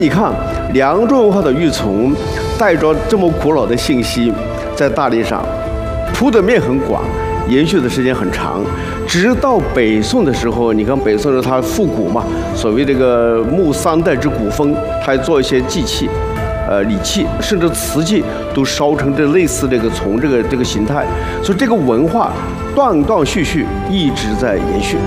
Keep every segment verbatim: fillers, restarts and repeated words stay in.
你看，良渚文化的玉琮带着这么古老的信息，在大地上铺的面很广，延续的时间很长。直到北宋的时候，你看北宋人他复古嘛，所谓这个木三代之古风，他还做一些祭器。呃，礼器甚至瓷器都烧成这类似这个琮这个这个形态，所以这个文化断断续续一直在延续。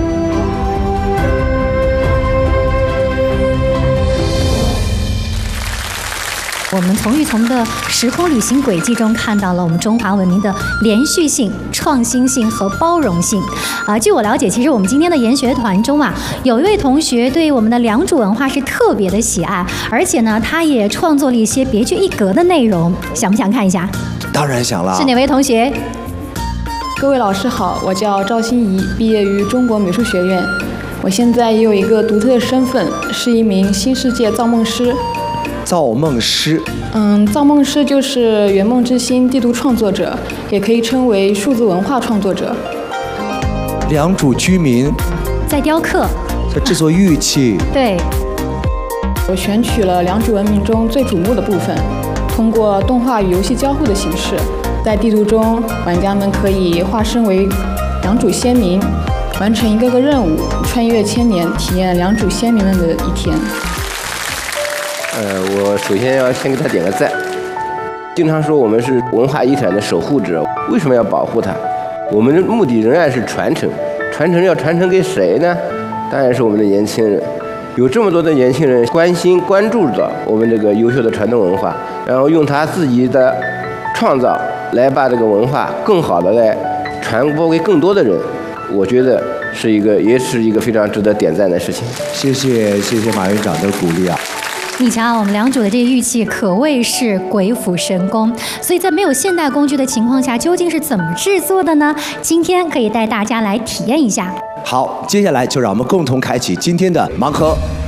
我们从玉琮的时空旅行轨迹中看到了我们中华文明的连续性、创新性和包容性。啊，据我了解，其实我们今天的研学团中啊，有一位同学对我们的良渚文化是特别的喜爱，而且呢，他也创作了一些别具一格的内容。想不想看一下？ 当然想了。 是哪位同学？ 各位老师好，我叫赵欣怡，毕业于中国美术学院。我现在也有一个独特的身份，是一名新世界造梦师。 造梦师， 嗯，造梦师就是圆梦之星地图创作者，也可以称为数字文化创作者。 良渚居民在雕刻， 在制作玉器。 对， 我选取了良渚文明中最瞩目的部分，通过动画与游戏交互的形式，在地图中，玩家们可以化身为良渚先民，完成一个个任务，穿越千年，体验良渚先民们的一天。 呃，我首先要先给他点个赞。经常说我们是文化遗产的守护者，为什么要保护它？我们的目的仍然是传承，传承要传承给谁呢？当然是我们的年轻人。有这么多的年轻人关心、关注着我们这个优秀的传统文化，然后用他自己的创造来把这个文化更好的来传播给更多的人，我觉得是一个，也是一个非常值得点赞的事情。 谢谢，谢谢马院长的鼓励啊。 你瞧，我们良渚的这些玉器可谓是鬼斧神工，所以在没有现代工具的情况下，究竟是怎么制作的呢？今天可以带大家来体验一下。 好，接下来就让我们共同开启今天的盲盒。